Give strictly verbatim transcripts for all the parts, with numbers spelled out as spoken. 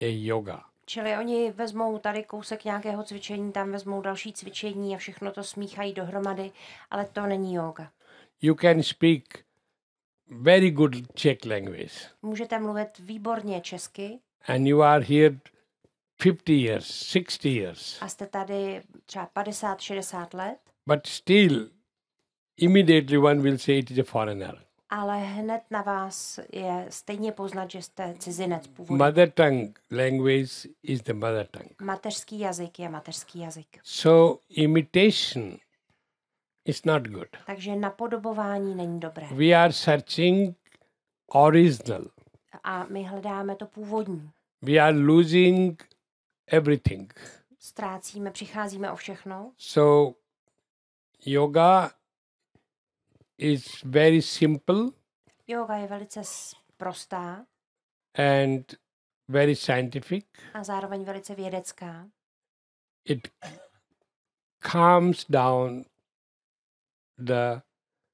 a yoga. Čili oni vezmou tady kousek nějakého cvičení, tam vezmou další cvičení a všechno to smíchají dohromady, ale to není yoga. You can speak very good Czech language. Můžete mluvit výborně česky And you are here fifty years, sixty years. a jste tady třeba padesát šedesát let, But still, immediately one will say it is a foreigner. ale hned na vás je stejně poznat, že jste cizinec původu. Mother tongue language is the mother tongue. Mateřský jazyk je mateřský jazyk. So imitation is not good. Takže napodobování není dobré. We are searching original. A my hledáme to původní. We are losing everything. Ztrácíme, přicházíme o všechno. So yoga is very simple Yoga je velice s- prostá and very scientific. a zároveň velice vědecká. It calms down the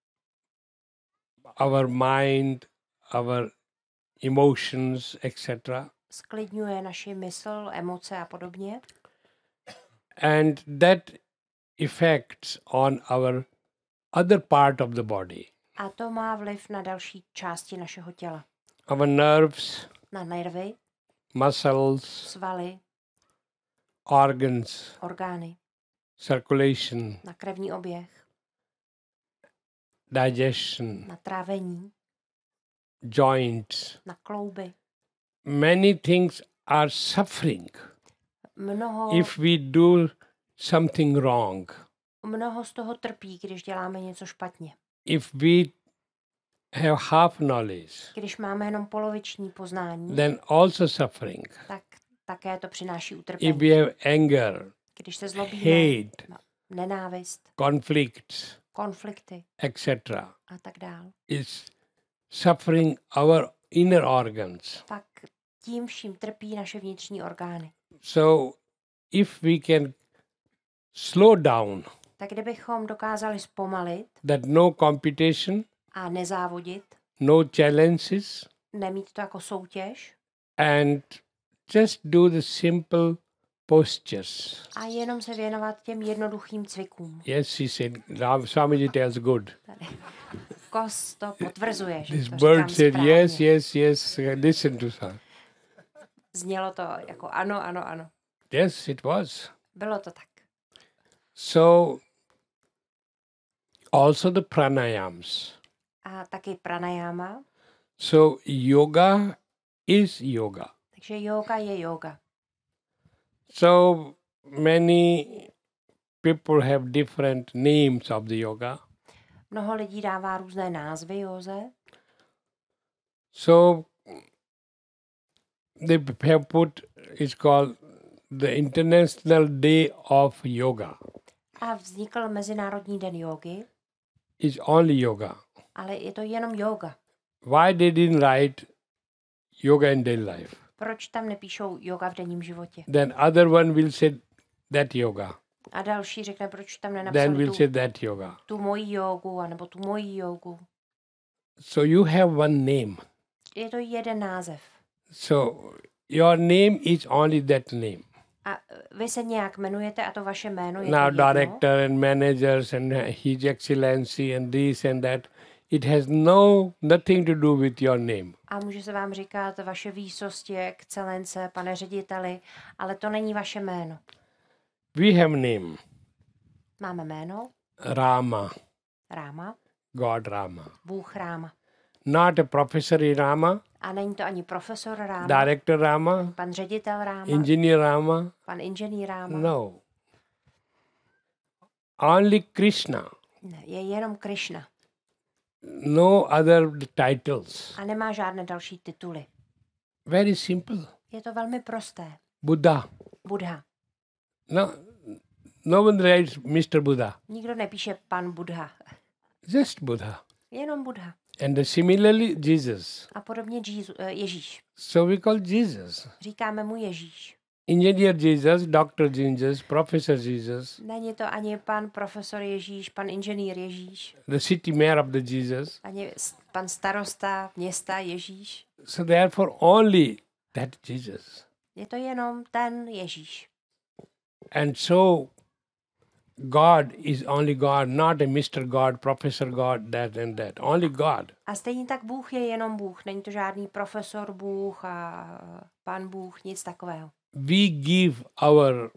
our mind, our emotions, et cetera. Sklidňuje naši mysl, emoce a podobně. And that affects on our other part of the body, A to má vliv na další části našeho těla. our nerves, Na nervy, muscles, svaly, organs, orgány, circulation, na krevní oběh, digestion, na trávení, joints. na klouby. Many things are suffering Mnoho, if we do something wrong. mnoho z toho trpí, když děláme něco špatně. If we have half knowledge, Když máme jenom poloviční poznání, then also suffering. tak také to přináší If utrpení. we have anger, Když se zlobíme, hate, no, nenávist, conflicts, konflikty et cetera, a tak dál, is suffering our inner organs. pak tím vším trpí naše vnitřní orgány. So if we can slow down, Tak kdybychom dokázali zpomalit that no competition, a nezávodit, no challenges, nemít to jako soutěž and just do the simple postures. a jenom se věnovat těm jednoduchým cvikům. Yes, he said, Ram, Swamiji tells good. Tady. Kos to potvrzuje, že This to bird říkám said, správně. yes, yes, yes, listen to her. Znělo to jako ano, ano, ano. Yes, it was. Bylo to tak. So, also the pranayams. A taky pranayama. So, yoga is yoga. Takže yoga je yoga. So, many people have different names of the yoga. Mnoho lidí dává různé názvy józe. So, they have put, it's called the International Day of Yoga. A vznikl Mezinárodní den jógy, It's only yoga. ale je to jenom yoga. Why they didn't write yoga in daily life? Proč tam nepíšou yoga v denním životě? Then other one will say that yoga. A další řekne, proč tam Then nenapsali will tu, say that yoga. tu moji jogu, anebo tu moji jogu. So you have one name. Je to jeden název. So your name is only that name. A vy se nějak jmenujete a to vaše jméno je Now to jedno. director and managers and His Excellency and this and that. It has no nothing to do with your name. A může se vám říkat vaše výsosti, excelence, pane řediteli, ale to není vaše jméno. We have name. Máme jméno Rama. Ráma, God Rama. Bůh Ráma. Not a professor Rama. A není to ani profesor Ráma, Director Rama. pan ředitel Ráma, Engineer Rama. pan inženýr Ráma. No. Only Krishna. Ne, je jenom Krishna No other titles. a nemá žádné další tituly. Very simple. Je to velmi prosté. Buddha. Buddha. No, no one writes mister Buddha. Nikdo nepíše pan Buddha. Just Buddha. Jenom Buddha. And similarly Jesus. A podobně Jezu- eh, Ježíš. So we call Jesus. Říkáme mu Ježíš. Engineer Jesus, Doctor Jesus, Professor Jesus, Není to ani pan profesor Ježíš, pan inženýr Ježíš, the city mayor of the Jesus. ani s- pan starosta města Ježíš. So therefore only that Jesus. Je to jenom ten Ježíš. And so God is only God, not a mister God, Professor God, that and that. Only God. A stejně tak Bůh je jenom Bůh. Není to žádný profesor Bůh a pán Bůh, nic takového. We give our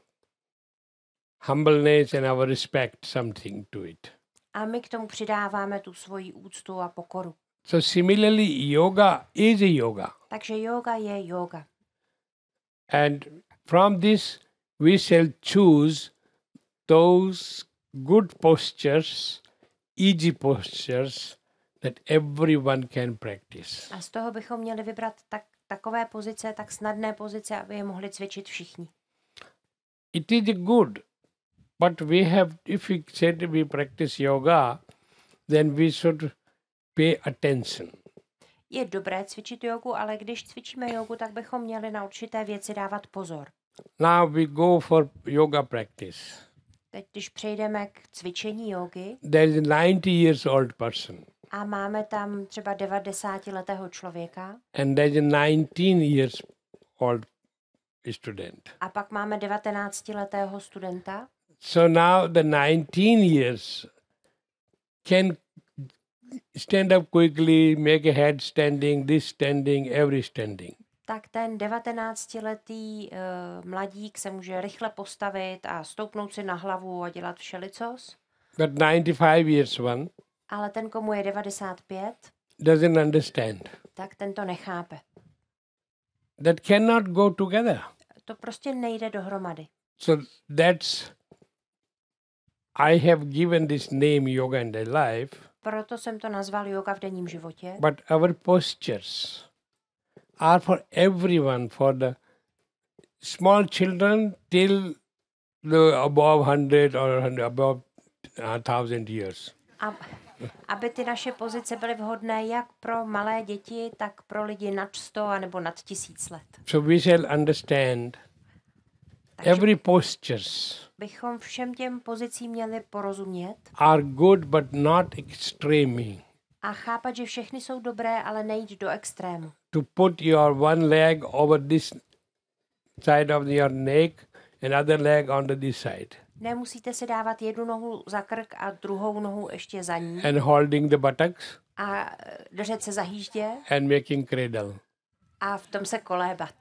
humbleness and our respect something to it. A my k tomu přidáváme tu svoji úctu a pokoru. So similarly, yoga is a yoga. Takže yoga je yoga. And from this, we shall choose those good postures, easy postures that everyone can practice. A z toho bychom měli vybrat tak, takové pozice, tak snadné pozice, aby je mohli cvičit všichni. It is good, but we have, if we said we practice yoga, then we should pay attention. Je dobré cvičit jogu, ale když cvičíme jogu, tak bychom měli na určité věci dávat pozor. Now we go for yoga practice. Teď, když přejdeme k cvičení jogy There is a ninety years old person a máme tam třeba devadesátiletého člověka and there is a nineteen years old student. a pak máme devatenáctiletého studenta, So now the nineteen years can stand up quickly, make a head standing, this standing, every standing. tak ten devatenáctiletý uh, mladík se může rychle postavit a stoupnout si na hlavu a dělat všelicos. But ninety-five years one Ale ten, komu je devadesát pět, doesn't understand. tak ten to nechápe. That cannot go together. To prostě nejde dohromady. So that's, I have given this name yoga in the life, Proto jsem to nazval yoga v denním životě. but our postures are for everyone, for the small children till the above one hundred or one hundred, above one thousand years. A, aby ty naše pozice byly vhodné jak pro malé děti, tak pro lidi nad sto a nebo nad tisíc let. So we shall understand Takže every postures bychom všem těm pozicím měli porozumět are good but not extreme. a chápat, že všechny jsou dobré, ale nejít do extrému. To put your one leg over this side of your neck, another leg on the this side, Nemusíte si dávat jednu nohu za krk a druhou nohu ještě za ní and holding the buttocks a držet se za hýždě and making cradle. a v tom se kolébat.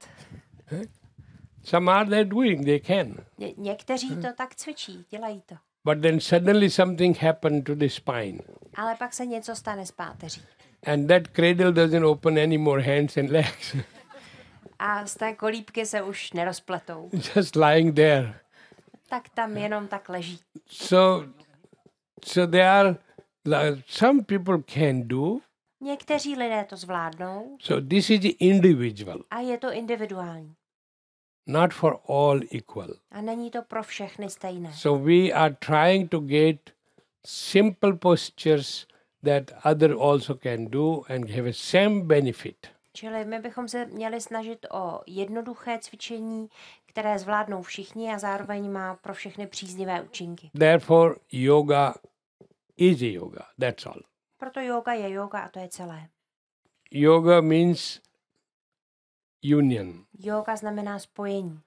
Some are they doing, they can. Ně- někteří to tak cvičí, dělají to. But then suddenly something happened to the spine. Ale pak se něco stane s páteří. And that cradle doesn't open any more hands and legs. A z té kolíbky se už nerozpletou. Just lying there. Tak tam jenom tak leží. So, so there are, like, some people can do. Někteří lidé to zvládnou So this is individual, a je to individuální. not for all equal. A není to pro všechny stejné. So we are trying to get simple postures that other also can do and have a same benefit. Čili my bychom se měli snažit o jednoduché cvičení, které zvládnou všichni a zároveň má pro všechny příznivé účinky. Therefore, yoga is a yoga. That's all. Proto yoga je yoga a to je celé. Yoga means union. Yoga znamená spojení.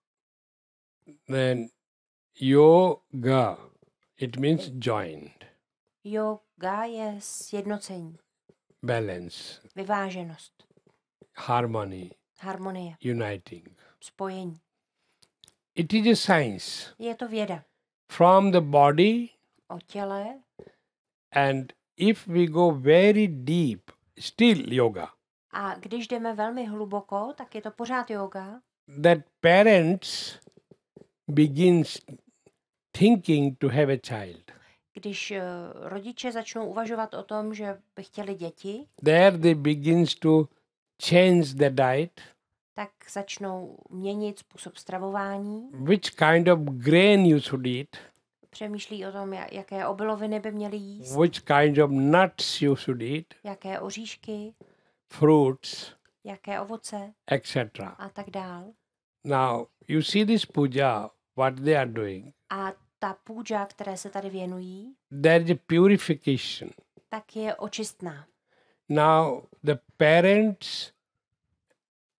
Then yoga, it means joined, Yoga je sjednocení, balance, vyváženost, harmony, harmonie, uniting. spojení. It is a science Je to věda from the body, o těle and if we go very deep, still yoga. a když jdeme velmi hluboko, tak je to pořád yoga. That parents begins thinking to have a child. Když uh, rodiče začnou uvažovat o tom, že by chtěli děti, There they begins to change the diet, tak začnou měnit způsob stravování, which kind of grain you should eat, přemýšlí o tom, ja- jaké obiloviny by měli jíst, which kind of nuts you should eat, jaké oříšky, fruits, jaké ovoce et cetera. a tak dál. Now, you see this puja, what they are doing. A ta půdža, které se tady věnují, There is a purification. tak je očistná. Now, the parents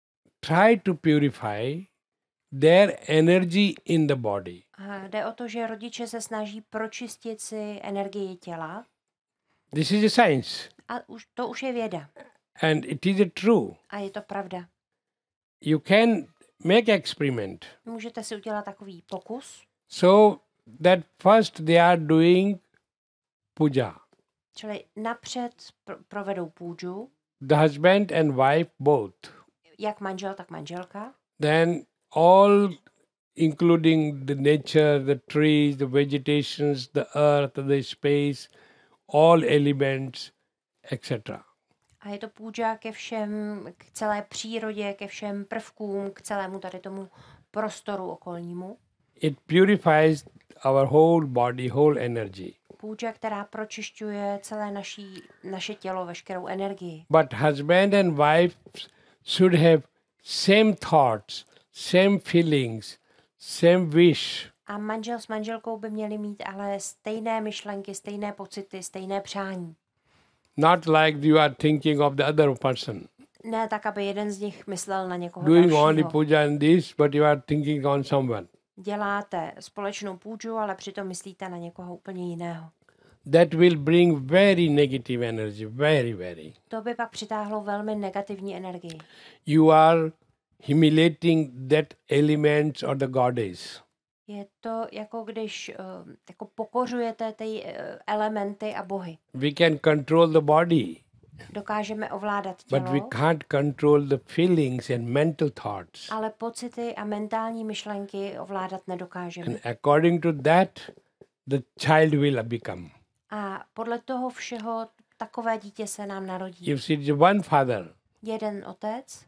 try to purify their energy in the body. A jde o to, že rodiče se snaží pročistit si energii těla. This is a science, A už, to už je věda. and it is a true. A je to pravda. You can make experiment. Můžete si udělat takový pokus. So that first they are doing puja. Čili napřed pr- provedou půdžu, The husband and wife both. jak manžel, tak manželka. Then all, including the nature, the trees, the vegetations, the earth, the space, all elements, et cetera. A je to půdža ke všem, k celé přírodě, ke všem prvkům, k celému tady tomu prostoru okolnímu. It purifies our whole body, whole energy. Půdža, která pročišťuje celé naší, naše tělo, veškerou energii. But husband and wife should have same thoughts, same feelings, same wish. A manžel s manželkou by měli mít ale stejné myšlenky, stejné pocity, stejné přání. Not like you are thinking of the other person. Ne tak, aby jeden z nich myslel na někoho Doing only dalšího. puja and this, but you are thinking on someone. Děláte společnou půdžu, ale přitom myslíte na někoho úplně jiného. That will bring very negative energy, very, very. To by pak přitáhlo velmi negativní energii. You are humiliating that elements or the goddess. Je to jako když uh, jako pokořujete ty uh, elementy a bohy. We can control the body, Dokážeme ovládat but we tělo, can't control the feelings and mental thoughts. ale pocity a mentální myšlenky ovládat nedokážeme. And according to that, the child will become. A podle toho všeho takové dítě se nám narodí. If it's one father, Jeden otec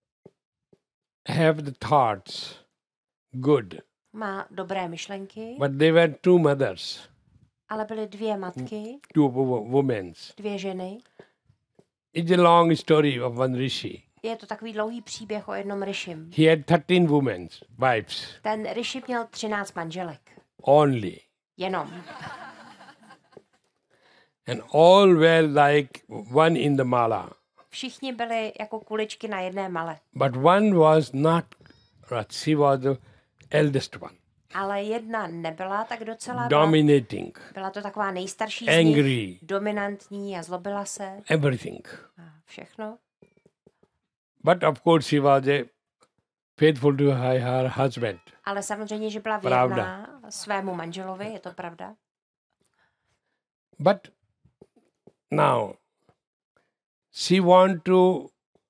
have the thoughts good, má dobré myšlenky, but they were two mothers, ale byly dvě matky, two wo- women. dvě ženy. It's a long story of one rishi. Je to takový dlouhý příběh o jednom Rishim. He had thirteen women, wives, Ten Rishi měl třináct manželek. only. Jenom. And all were like one in the mala. Všichni byli jako kuličky na jedné male. But one was not, she was the eldest one, Ale jedna nebyla tak docela. Byla, dominating, byla to taková nejstarší z nich, angry, dominantní a zlobila se everything. a všechno. But of course, she was a faithful to her, her husband. Ale samozřejmě, že byla Pravda. věrná svému manželovi, je to pravda. But now, she want to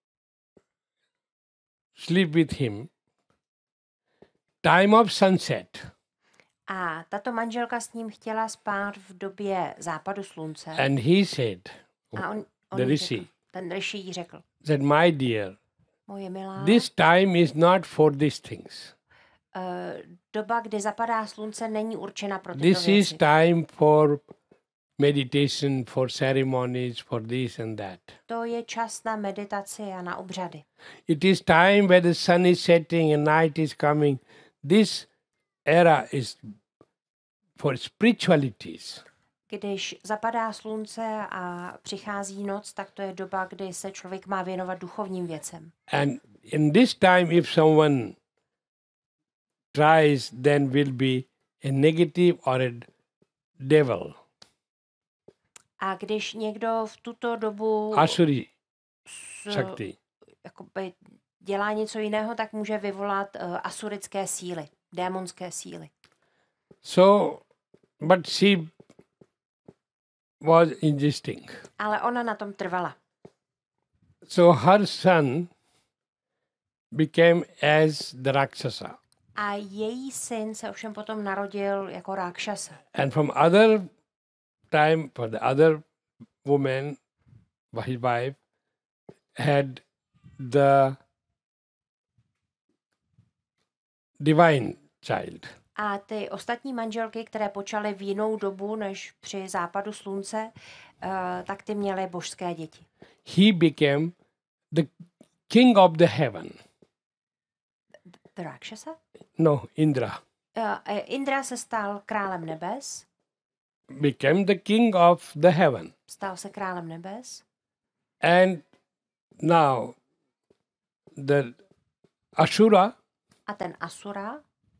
sleep with him. Time of sunset, A tato manželka s ním chtěla spát v době západu slunce. and he said, A on, on the jí rishi, řekl, ten Rishi jí řekl, that my dear, moje milá, this time is not for these things. uh, doba, kdy zapadá slunce, není určena pro tyto This is věci. time for meditation, for ceremonies, for this and that. To je čas na meditaci a na obřady. It is time where the sun is setting and night is coming. This era is for spiritualities. Když zapadá slunce a přichází noc, tak to je doba, kdy se člověk má věnovat duchovním věcem. And in this time, if someone tries, then will be a negative or a devil. A když někdo v tuto dobu Asuri s, Shakti. jakoby dělá něco jiného, tak může vyvolat uh, asurické síly, démonské síly. So, but she was insisting. Ale ona na tom trvala. So her son became as the Rakshasa. A její syn se ovšem potom narodil jako Rákšasa. And from other time, for the other woman, his wife, had the divine child. A ty ostatní manželky, které počaly v jinou dobu než při západu slunce, uh, tak ty měly božské děti. He became the king of the heaven. The Rákšasa? No, Indra. Uh, Indra se stal králem nebes. Became the king of the heaven. Stal se králem nebes. And now the Ashura, A ten Asura,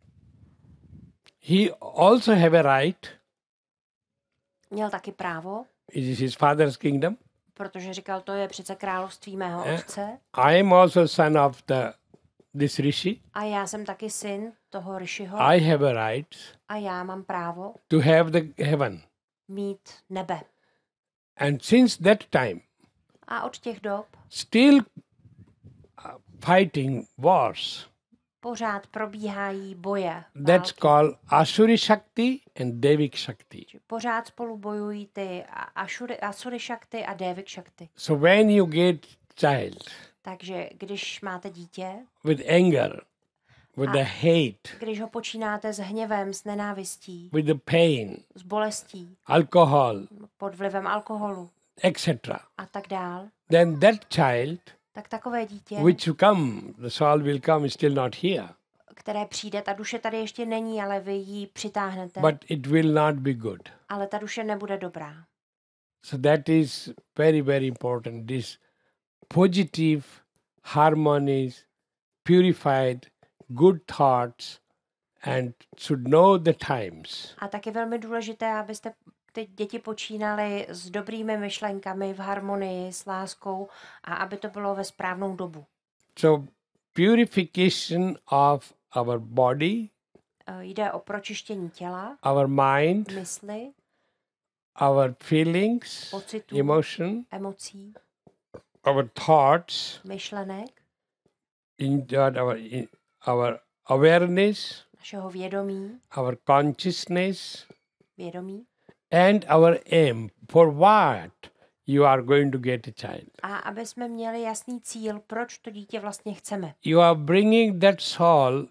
he also have a right. měl taky právo, It is his father's kingdom. protože říkal, to je přece království mého Eh? otce. I am also son of the this rishi. A já jsem taky syn toho Rishiho. I have a right A já mám právo to have the heaven. mít nebe. And since that time, A od těch dob still uh, fighting wars. pořád probíhají boje. That's války. called Asuri Shakti and Devik Shakti. Pořád spolu bojují ty Asuri, Asuri Shakti a Devik Shakti. So when you get child Takže když máte dítě, with anger, with A- the hate, když ho počínáte s hněvem, s nenávistí, with the pain, s bolestí, alcohol, pod vlivem alkoholu et cetera, a tak dál, then that child tak takové dítě, which will come, the soul will come, is still not here. které přijde, ta duše tady ještě není, ale vy ji přitáhnete, But it will not be good. ale ta duše nebude dobrá. So that is very, very important. This positive, harmonious, purified, good thoughts, and should know the times. A taky velmi důležité, abyste ty děti počínali s dobrými myšlenkami, v harmonii, s láskou a aby to bylo ve správnou dobu. So purification of our body, E, Jde o pročištění těla, our mind, mysli, our feelings, pocitů, emotion, emocí, our thoughts, myšlenek, in our, in our awareness, našeho vědomí, our consciousness, vědomí and our aim for what you are going to get a child. a aby jsme měli jasný cíl, proč to dítě vlastně chceme. You are bringing that soul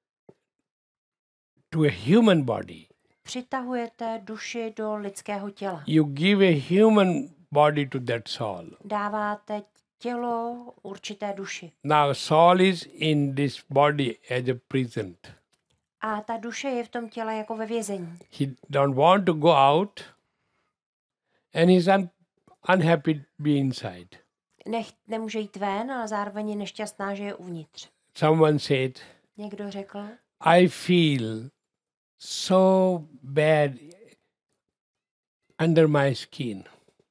to a human body. Přitahujete duši do lidského těla. You give a human body to that soul. Dáváte tělo určité duši. Now soul is in this body as a prison. A ta duše je v tom těle jako ve vězení. He don't want to go out and he's un- unhappy to be inside. Nech, nemůže jít ven, ale zároveň je nešťastná, že je uvnitř. Someone said, Někdo řekl, I feel so bad under my skin.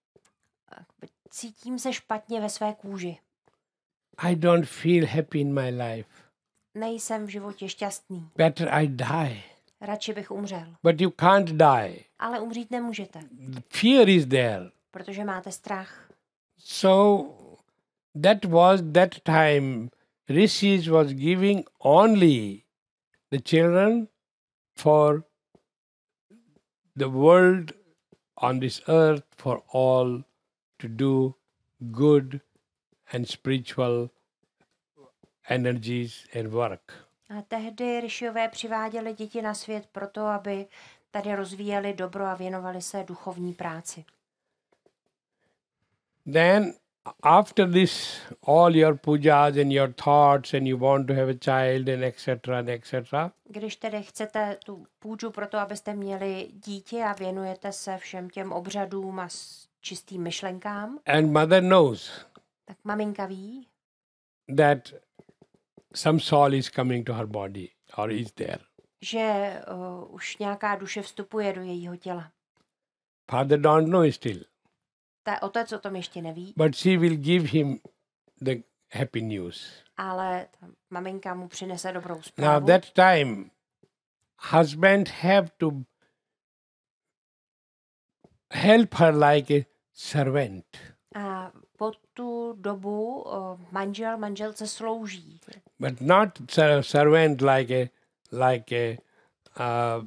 cítím se špatně ve své kůži. I don't feel happy in my life. Nejsem v životě šťastný. Better I die. Radši bych umřel. But you can't die. Ale umřít nemůžete, The fear is there. protože máte strach. So that was that time rishis was giving only the children for the world on this earth for all to do good and spiritual energies and work. A tehdy Rishiové přiváděli děti na svět proto, aby tady rozvíjeli dobro a věnovali se duchovní práci. Then after this, all your pujas and your thoughts and you want to have a child and et cetera and et cetera. Když tedy chcete tu půjču proto, abyste měli dítě a věnujete se všem těm obřadům a s čistým myšlenkám, And mother knows tak maminka ví, that some soul is coming to her body or is there. že uh, už nějaká duše vstupuje do jejího těla. Father don't know still, Ta otec o tom ještě neví, but she will give him the happy news. ale ta maminka mu přinese dobrou Now zprávu. that time, husband have to help her like a servant. A po tu dobu uh, manžel manželce slouží. But not ser- servant like a like a uh,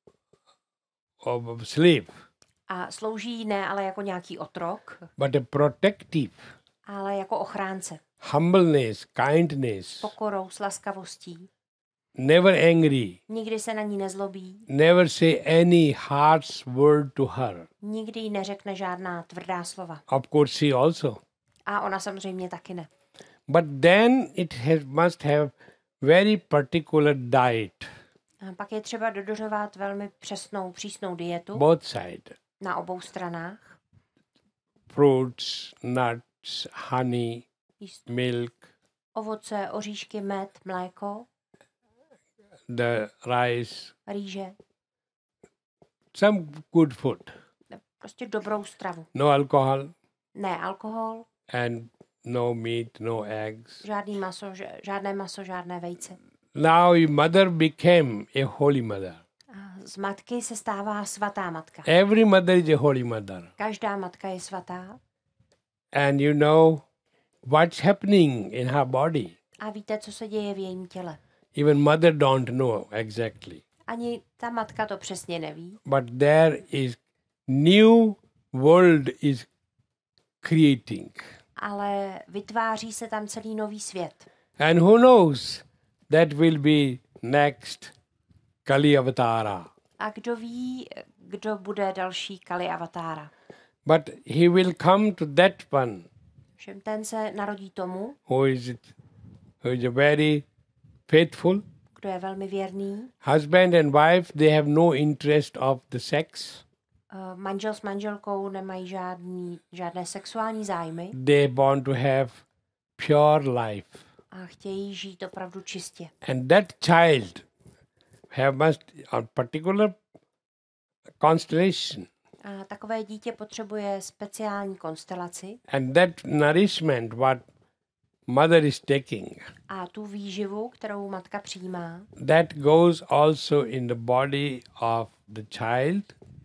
of slave, A slouží ne ale jako nějaký otrok, but a protective, ale jako ochránce. humbleness, kindness, Pokorou, s laskavostí. never angry, Nikdy se na ní nezlobí. never say any harsh word to her. Nikdy jí neřekne žádná tvrdá slova. Of course, she also. A ona samozřejmě taky ne. But then it has, must have very particular diet, A pak je třeba dodržovat velmi přesnou, přísnou dietu both sides. na obou stranách. Fruits, nuts, honey, Jíst milk, ovoce, oříšky, med, mléko, the rice, rýže, some good food. prostě dobrou stravu. No alcohol Ne alkohol, and no meat, no eggs. žádný maso, ž- žádné maso, žádné vejce. Now your mother became a holy mother. A z matky se stává svatá matka. Every mother is a holy mother. Každá matka je svatá. And you know what's happening in her body. A víte, co se děje v jejím těle. Even mother don't know exactly. Ani ta matka to přesně neví, But there is new world is creating. ale vytváří se tam celý nový svět. And who knows, that will be next Kali Avatara. A kdo ví, kdo bude další Kali Avatára. But he will come to that one Všem ten se narodí tomu, who is, who is a very faithful. kdo je velmi věrný. Husband and wife, they have no interest of the sex. Uh, manžel s manželkou nemají žádný, žádné sexuální zájmy They want to have pure life. a chtějí žít opravdu čistě. And that child have must a particular constellation. A takové dítě potřebuje speciální konstelaci And that nourishment what mother is taking, a tu výživu, kterou matka přijímá, that goes also in the body of the child.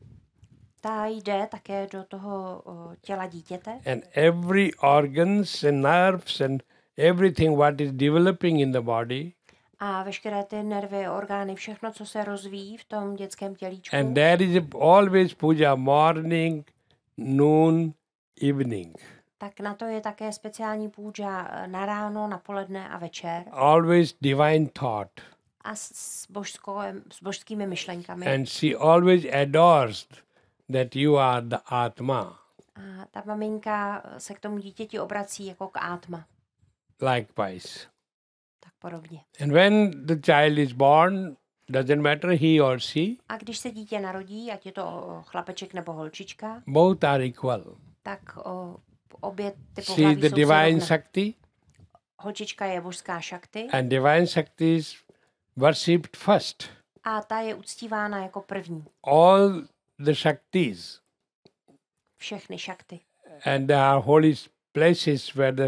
ta jde také do toho o, těla dítěte And every organs and nerves and everything what is developing in the body. a veškeré ty nervy, orgány, všechno, co se rozvíjí v tom dětském tělíčku. And there is always puja morning, noon, evening. Tak na to je také speciální půjča na ráno, na poledne a večer. Always divine thought. A s, božskou, s božskými myšlenkami. And she always adores that you are the Atma. A ta maminka se k tomu dítěti obrací jako k átma. Likewise. Tak podobně. And when the child is born, doesn't matter he or she, A když se dítě narodí, ať je to chlapeček nebo holčička, both are equal. tak o, obě ty She is pohlaví the jsou si divine rovné. Shakti, Holčička je božská šakty and divine Shakti is worshipped first. a ta je uctívána jako první. All the Shaktis, Všechny šakty. and there are holy places where the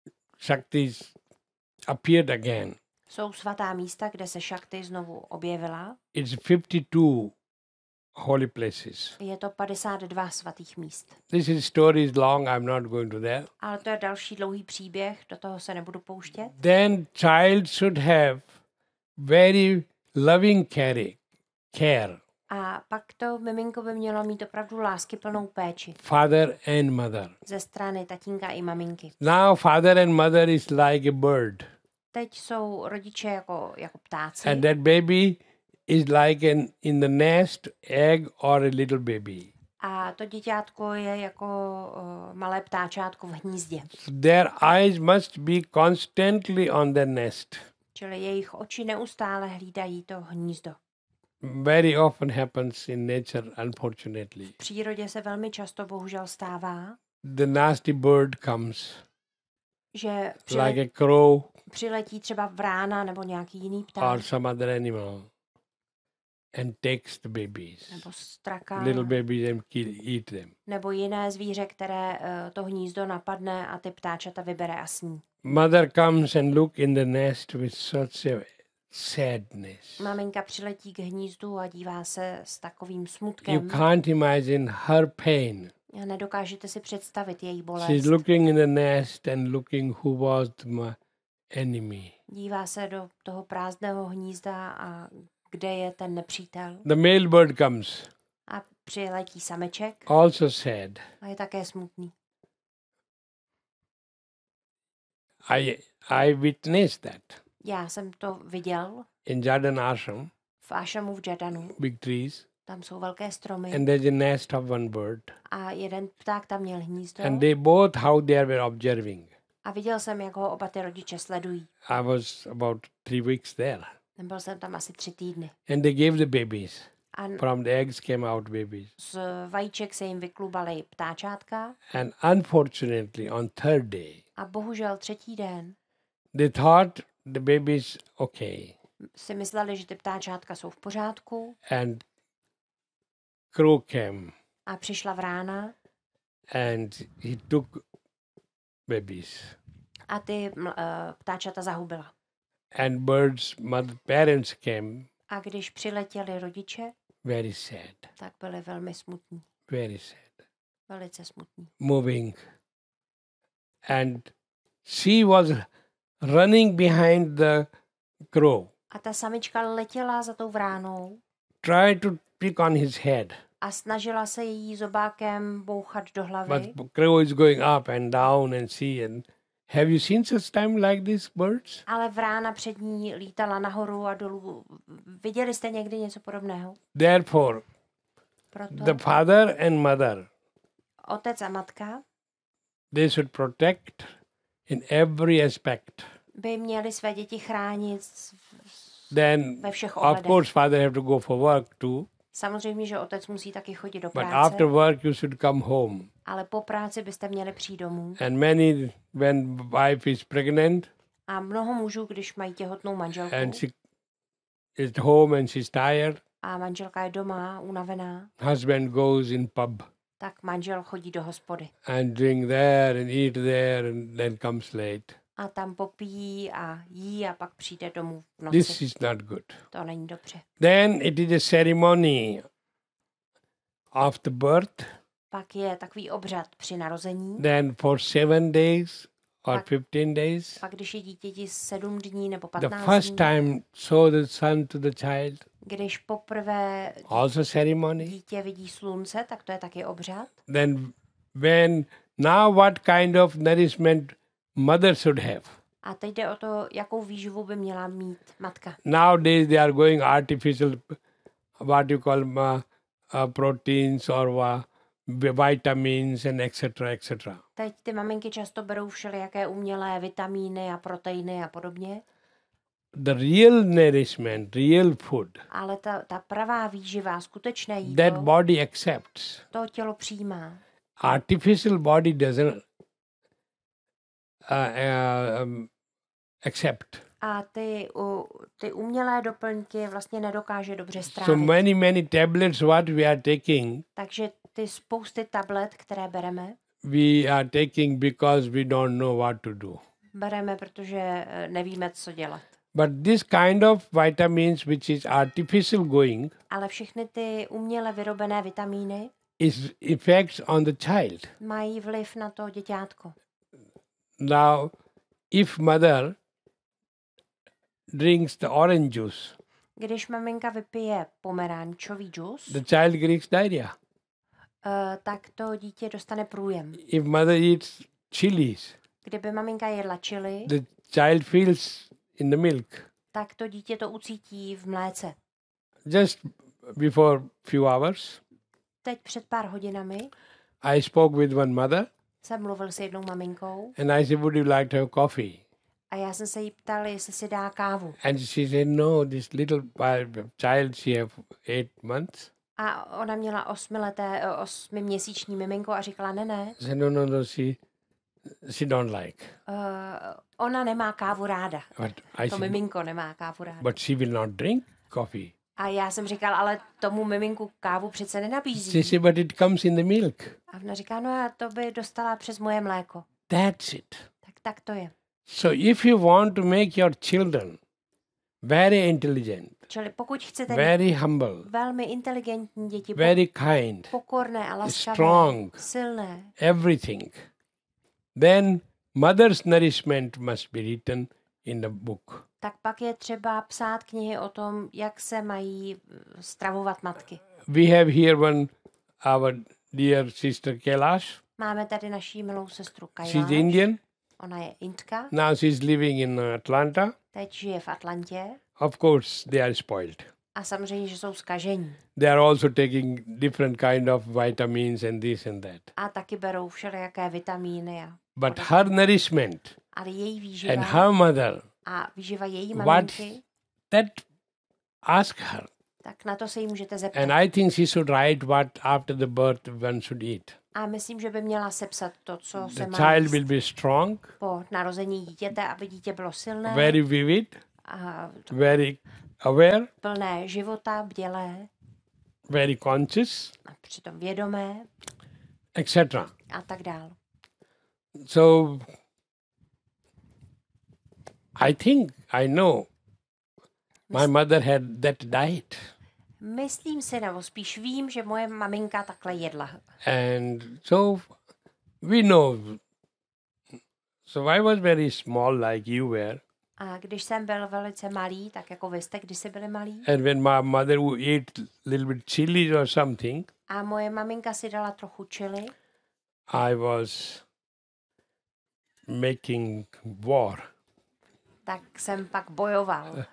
Shaktis appeared again. Jsou svatá místa, kde se šakty znovu objevila. It's fifty-two holy places. Je to padesát dva svatých míst. This is story is long, I'm not going to there. Ale to je další dlouhý příběh, do toho se nebudu pouštět. Then child should have very loving care, care, A pak to miminko by mělo mít opravdu láskyplnou péči father and mother. ze strany tatínka i maminky. Now father and mother is like a bird, Teď jsou rodiče jako, jako ptáci and that baby is like an in the nest egg or a little baby. a to děťátko je jako uh, malé ptáčátko v hnízdě. Their eyes must be constantly on the nest. Čili jejich oči neustále hlídají to hnízdo. Very often happens in nature, unfortunately. V přírodě se velmi často bohužel stává, The nasty bird comes že like přile- a crow přiletí třeba vrána nebo nějaký jiný or pták some other animal and takes the babies, nebo straka little babies, and kill, eat them. nebo jiné zvíře, které uh, to hnízdo napadne a ty ptáčata vybere a sní. Mother comes and look in the nest with such a sadness. Maminka přiletí k hnízdu a dívá se s takovým You smutkem. can't imagine her pain. A nedokážete si představit její She's bolest. looking in the nest and looking who was my enemy. Dívá se do toho prázdného hnízda a kde je ten nepřítel. The male bird comes, A přiletí sameček also sad. a je také smutný. I I witnessed that Já jsem to viděl in Jadan Ashram, v Ašamu v Jadanu. big trees, Tam jsou velké stromy and there's a nest of one bird. a jeden pták tam měl hnízdo. And they both how they were observing. A viděl jsem, jak ho oba ty rodiče sledují. I was about three weeks there, Byl jsem tam asi tři týdny. and they gave the babies. A From the eggs came out babies. z vajíček se jim vyklubaly ptáčátka And unfortunately, on third day, a bohužel třetí den They thought the baby is okay. Si mysleli, že ty ptáčátka jsou v pořádku And crow came a přišla vrána and he took babies. a ty uh, ptáčata zahubila. And birds, mother, parents came, A když přiletěli rodiče, very sad, tak byli velmi smutní. very sad, Velice smutní. moving. And she was running behind the crow, A ta samička letěla za tou vránou tried to pick on his head. a snažila se jí zobákem bouchat do hlavy. But crow is going up and down and see. And have you seen such time like these birds? Ale vrána před ní lítala nahoru a dolů. Viděli jste někdy něco podobného? Therefore, Proto the father and mother, otec a matka they should protect in every aspect. by měli své děti chránit Then, ve všech of ohledech. course, father have to go for work too. Samozřejmě, že otec musí taky chodit do But práce, after work, you should come home. ale po práci byste měli přijít domů. And many, when wife is pregnant A mnoho mužů, když mají těhotnou manželku and she is home and she's tired, a manželka je doma unavená, husband goes in pub tak manžel chodí do hospody and drink there and eat there and then comes late. a tam popíjí a jí a pak přijde domů v This noci. is not good. To není dobře. Then it is a ceremony of the birth. Pak je takový obřad při narození. Then for seven days or Pak- fifteen days, Pak, když je dítěti sedm dní nebo the patnáct first dní, time show the sun to the child, když poprvé also ceremony. dítě vidí slunce, tak to je taky obřad. Then when now what kind of nourishment mother should have? A teď jde o to, jakou výživu by měla mít matka. Nowadays they are going artificial, what you call uh, uh, proteins or uh, vitamins and et cetera et cetera. Teď ty maminky často berou všelijaké umělé vitamíny a proteiny a podobně, The real nourishment, real food, ale ta, ta pravá výživa, skutečné that jídlo, body accepts. to tělo přijímá. Artificial body doesn't uh, uh, um, accept. A ty, u, ty umělé doplňky vlastně nedokáže dobře So strávit. many, many tablets what we are taking, Takže ty spousty tablet, které bereme, we are taking because we don't know what to do. bereme, protože eh, nevíme, co dělat. But this kind of vitamins which is artificial going Ale všechny ty uměle vyrobené vitamíny is effects on the child. mají vliv na to děťátko. Now, if mother drinks the orange juice, Když maminka vypije pomerančový džus, the child gets diarrhea. eh, tak to dítě dostane průjem. If mother eats chilies, Kdyby maminka jedla chili, the child feels in the milk. tak to dítě to ucítí v mléce. Just before few hours, Teď před pár hodinami I spoke with one mother jsem mluvil s jednou maminkou and I said, would you like to have coffee? a já jsem se jí ptal, jestli si dá kávu. And she said, no, this little child, she have eight months. A ona měla osmileté, eh, osmiměsíční miminko a říkala, ne, ne, I said, no, no, no, she, she don't like. uh, ona nemá kávu ráda. But I To said, miminko nemá kávu ráda. but she will not drink coffee. A já jsem říkal, ale tomu miminku kávu přece She nenabízí. said, but it comes in the milk. A ona říká, no a to by dostala přes moje mléko. That's it. Tak tak to je. So if you want to make your children very intelligent, Čili pokud chcete mít very humble, velmi inteligentní děti, very kind, pokorné a laskavé, strong, silné, everything, then mother's nourishment must be written in the book. tak pak je třeba psát knihy o tom, jak se mají eh, stravovat matky. We have here one, our dear sister Kailash. Máme tady naší milou sestru She's Kailash. Indian. Ona je Indka, Now she's living in Atlanta. teď žije v Atlantě Of course, they are spoiled. a samozřejmě, že jsou zkažení. They are also taking different kind of vitamins and this and that. A taky berou všelijaké vitamíny. A But podobně. her nourishment Ale její výživa and her mother, a výživa její what maminky, that ask her. tak na to se jí můžete zeptat. And I think she should write what after the birth one should eat. A myslím, že by měla sepsat to, co se The má child jíst will be strong, po narození dítěte, aby dítě bylo silné very vivid, a very aware, plné života, bdělé very conscious, a přitom vědomé et cetera. a tak dále. So I think I know my mother had that diet. Myslím si, nebo spíš vím, že moje maminka takhle jedla. And so we know. So I was very small like you were. A když jsem byl velice malý, tak jako vy jste kdysi byli malí, And when my mother would eat little bit chili or something, a moje maminka si dala trochu chili, I was making war. tak jsem pak bojoval.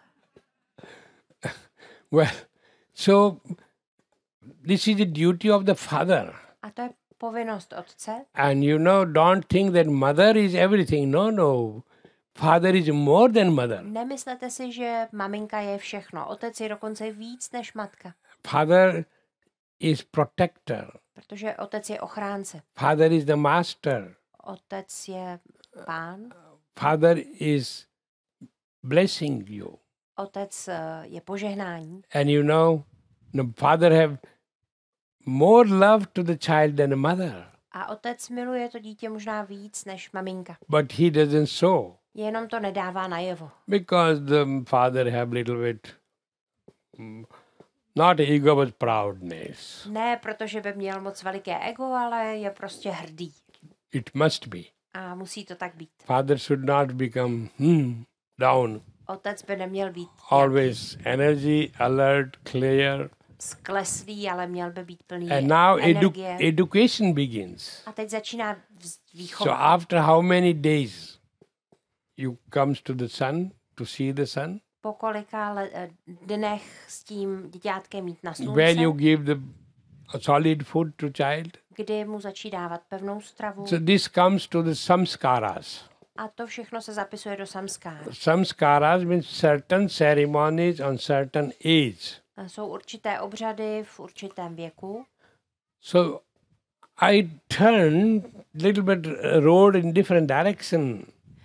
Well, so this is the duty of the father. A to je povinnost otce. And you know, don't think that mother is everything. No, no. Father is more than mother. Nemyslete si, že maminka je všechno. Otec je dokonce víc než matka. Father is protector. Protože otec je ochránce. Father is the master. Otec je pán. Father is blessing you. Otec eh, je požehnání. And you know, the father have more love to the child than a mother. A otec miluje to dítě možná víc než maminka. But he doesn't show. Jenom to nedává najevo. Because the father have little bit, mm, not ego, but proudness. Ne, protože by měl moc veliké ego, ale je prostě hrdý. It must be. A musí to tak být. Father should not become hmm, down. Otec by neměl být Always energy, alert, clear. skleslý, ale měl by být plný And now edu- energie. education begins. A teď začíná vz- So výchova. after how many days you comes to the sun to see the sun? Po kolika le- eh, dnech s tím děťátkem mít na slunce, When you give the solid food to child? kdy mu začí dávat pevnou stravu. So this comes to the samskaras. A to všechno se zapisuje do samskára. Samskaras means certain ceremonies on certain age. A jsou určité obřady v určitém věku. So I turned little bit uh, road in different direction.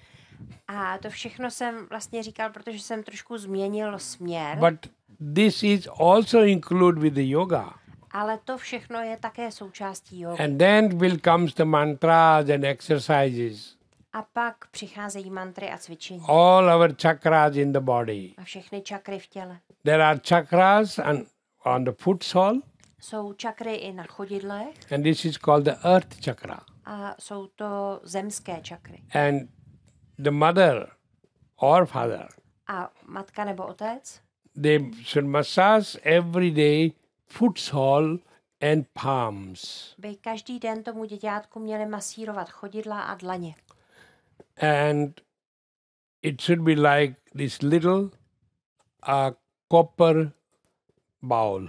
A to všechno jsem vlastně říkal, protože jsem trošku změnil směr. But this is also included with the yoga. Ale to všechno je také součástí jogy. And then will comes the mantras and exercises. A pak přicházejí mantry a cvičení. All our chakras in the body. A všechny čakry v těle. There are chakras on, on the foot sole, Jsou čakry i na chodidlech and this is called the earth chakra. a jsou to zemské čakry. And the mother or father, A matka nebo otec they should massage every day foot sole and palms. by každý den tomu děťátku měli masírovat chodidla a dlaně. And it should be like this little uh, copper bowl.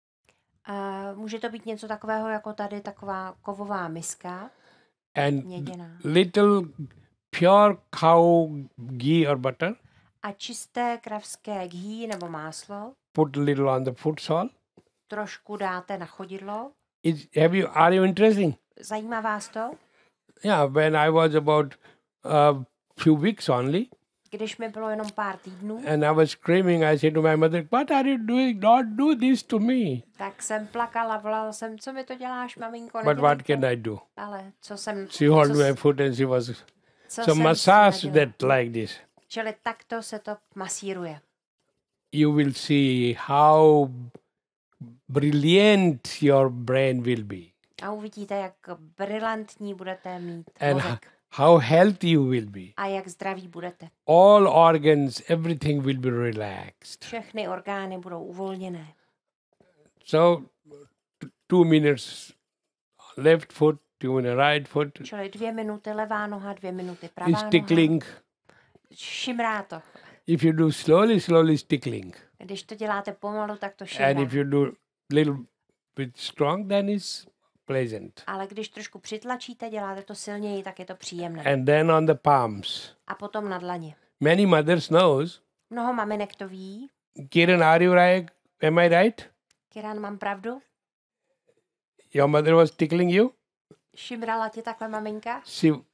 A může to být něco takového jako tady taková kovová miska, And měděná. little pure cow ghee or butter, A čisté kravské ghee nebo máslo put a little on the foot sole. trošku dáte na chodidlo. Is, have you, are you interesting? Zajímá vás to? Yeah, when I was about a few weeks only, Když mi bylo jenom pár týdnů, and I was screaming, I said to my mother, what are you doing? Don't do this to me. tak jsem plakala, volala jsem, co mi to děláš, maminko, But nedělej what to. can I do? Ale co jsem, She held co, my foot and she was, co so jsem massage nedělala. that like this. Čili takto se to masíruje. You will see how brilliant your brain will be A uvidíte, jak brilantní budete mít and mozek. how healthy you will be. A jak zdraví budete. All organs, everything will be relaxed. Všechny orgány budou uvolněné. So, t- two minutes left foot, two minutes right foot Čili dvě minuty levá noha, dvě minuty pravá is noha. tickling. Šimrá to. If you do slowly, slowly is tickling. Když to děláte pomalu, tak to And šimrá. if you do little bit strong, then it's pleasant. Ale když trošku přitlačíte, děláte to silněji, tak je to příjemné. And then on the palms. A potom na dlaně. Many mothers knows. Mnoho maminek to ví. Kiran, are you right? Am I right? Kiran, mám pravdu? Your mother was tickling you? Šimrala tě takhle maminka? She